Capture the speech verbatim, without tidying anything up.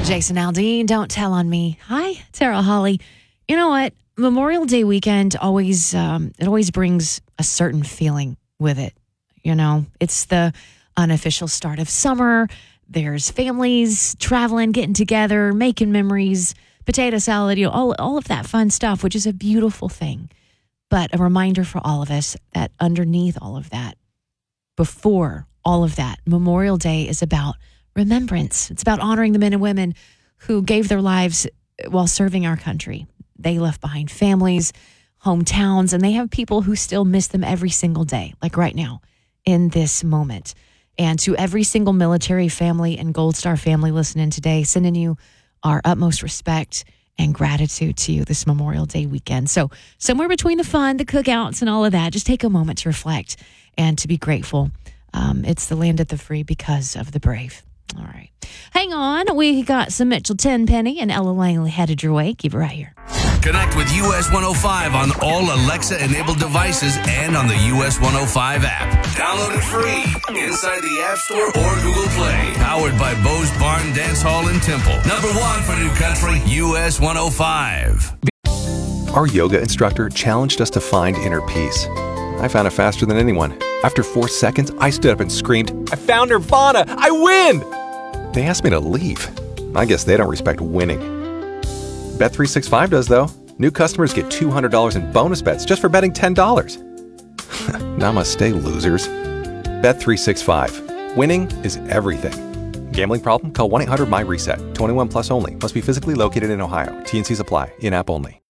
Jason Aldean, Don't Tell on Me. Hi, Tara Holly. You know what? Memorial Day weekend always, um, it always brings a certain feeling with it. You know, it's the unofficial start of summer. There's families traveling, getting together, making memories, potato salad, you know, all, all of that fun stuff, which is a beautiful thing. But a reminder for all of us that underneath all of that, before all of that, Memorial Day is about remembrance. It's about honoring the men and women who gave their lives while serving our country. They left behind families, hometowns, and they have people who still miss them every single day, like right now in this moment. And to every single military family and Gold Star family listening today, sending you our utmost respect and gratitude to you this Memorial Day weekend. So somewhere between the fun, the cookouts, and all of that, just take a moment to reflect and to be grateful. Um, it's the land of the free because of the brave. All right. Hang on. We got some Mitchell Tenpenny and Ella Langley headed your way. Keep it right here. Connect with U S one oh five on all Alexa-enabled devices and on the U S one oh five app. Download it free inside the App Store or Google Play. Powered by Bo's Barn Dance Hall in Temple. Number one for New Country, U S one oh five. Our yoga instructor challenged us to find inner peace. I found it faster than anyone. After four seconds, I stood up and screamed, "I found Nirvana! I win!" They asked me to leave. I guess they don't respect winning. Bet three sixty-five does, though. New customers get two hundred dollars in bonus bets just for betting ten dollars. Namaste, losers. Bet three sixty-five. Winning is everything. Gambling problem? Call one eight hundred M Y RESET. twenty-one plus only. Must be physically located in Ohio. T and Cs apply. In-app only.